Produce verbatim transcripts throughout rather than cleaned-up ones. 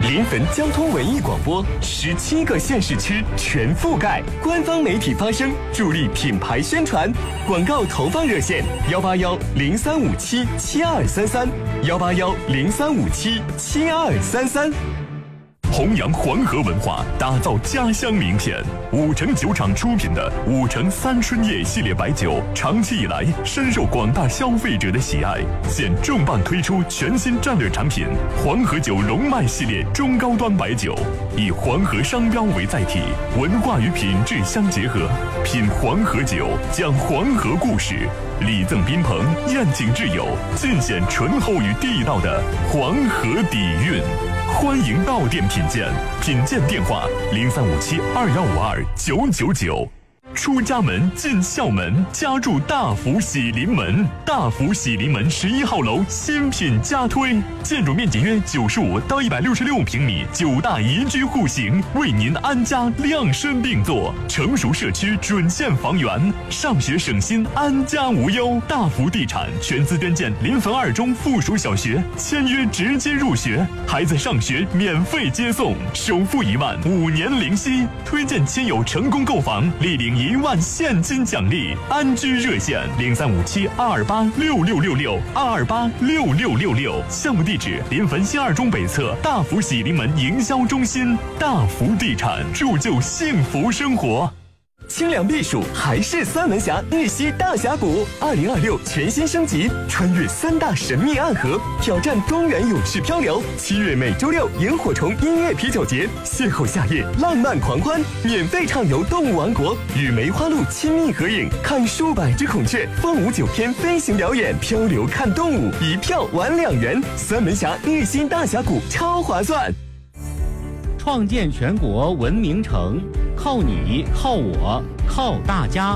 临汾交通文艺广播，十七个县市区全覆盖，官方媒体发声，助力品牌宣传。广告投放热线：幺八幺零三五七七二三三，幺八幺零三五七七二三三。弘扬黄河文化，打造家乡名片。五城酒厂出品的五城三春夜系列白酒，长期以来深受广大消费者的喜爱。现重磅推出全新战略产品黄河酒龙脉系列中高端白酒，以黄河商标为载体，文化与品质相结合，品黄河酒，讲黄河故事，礼赠宾朋，宴请挚友，尽显醇厚与地道的黄河底蕴。欢迎到店品鉴，品鉴电话零三五七二幺五二九九九。出家门进校门，家住大福喜临门。大福喜临门十一号楼新品加推，建筑面积约九十五到一百六十六平米，九大宜居户型，为您安家量身定做。成熟社区准线房源，上学省心，安家无忧。大福地产全资捐建临汾二中附属小学，签约直接入学，孩子上学免费接送，首付一万，五年零息。推荐亲友成功购房，立领一万现金奖励。安居热线零三五七二二八六六六六二二八六六六六。项目地址：临汾新二中北侧大福喜临门营销中心。大福地产，铸就幸福生活。清凉避暑还是三门峡日西大峡谷，二零二六全新升级，穿越三大神秘暗河，挑战东源勇士漂流。七月每周六萤火虫音乐啤酒节，邂逅夏夜浪漫狂欢，免费畅游动物王国，与梅花鹿亲密合影，看数百只孔雀，凤舞九天飞行表演，漂流看动物，一票玩两元。三门峡日西大峡谷超划算。 创建全国文明城，靠你，靠我，靠大家。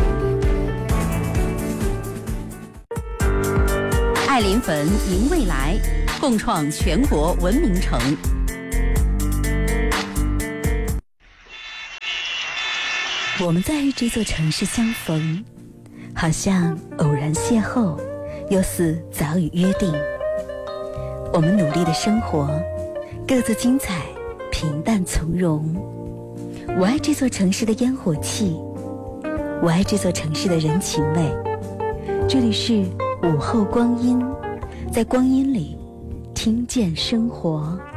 爱临汾，迎未来，共创全国文明城。 我们在这座城市相逢，好像偶然邂逅，又似早已约定。我们努力的生活，各自精彩，平淡从容。我爱这座城市的烟火气，我爱这座城市的人情味。这里是午后光阴，在光阴里听见生活。